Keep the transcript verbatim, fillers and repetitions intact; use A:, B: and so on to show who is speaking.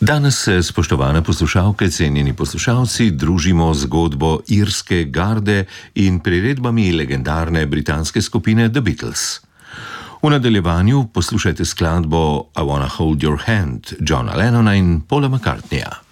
A: Danes se, spoštovane poslušalke, cenjeni poslušalci, družimo z zgodbo irske garde in priredbami legendarne britanske skupine The Beatles. V nadaljevanju poslušajte skladbo I Wanna Hold Your Hand Johna Lennona in Paula McCartneyja.